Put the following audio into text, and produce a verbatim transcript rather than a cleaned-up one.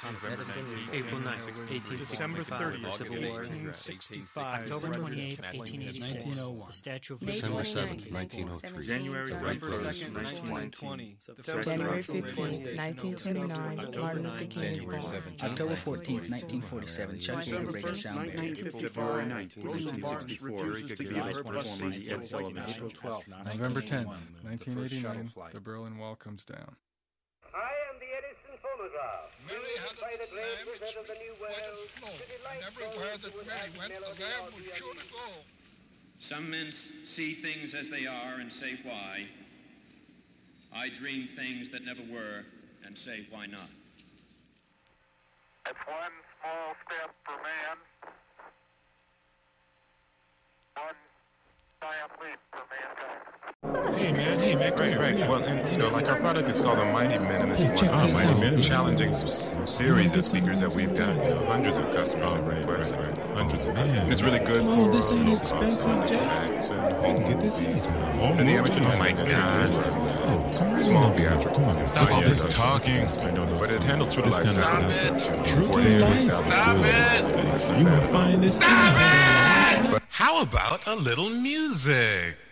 Thomas Edison, April ninth, eighteen December sixty-five, thirtieth, the Civil War. eighteen sixty-five, October the twenty-eighth, Revolution. eighteen eighty-six, nineteen oh one. the Statue of May Liberty. December twenty-ninth, seventh, nineteen oh three. January November thirty-first, second, nineteen nineteen twenty. January fifteenth, nineteen twenty-nine, Martin Luther King is born. October fourteenth, nineteen forty-seven, Chuck Yeager breaks a sound barrier. February ninth, eighteen sixty-four, April twelfth, November tenth, nineteen eighty-nine, the Berlin Wall comes down. I am the Edison phonograph. Mary had a by the great lamb wizard of the New World, snow, to delight and everywhere those that who would Mary have went, the melody lamb or was the sure to music. go. Some men see things as they are and say why. I dream things that never were and say why not. That's one small step for man, one giant leap for mankind. Hey man, hey man, great, great. Well, and you know, like our product is called the Mighty Minimus. Hey, check oh, this Mighty out. Minimus. Challenging s- series of speakers that we've got. You know, hundreds of customers have requested. Hundreds of customers. And it's really good Oh, for this ain't low expensive, cost Jack. effects and You home can get this movies. anytime. Home and the average, oh my god. Oh, come on, Small now. theatrical. Come on, stop Oh, all yeah, this that's- talking. I know, but it handles true This life. kind of Stop stuff. it. True to forty-three life. thousand Stop it. You will find this. How about a little music?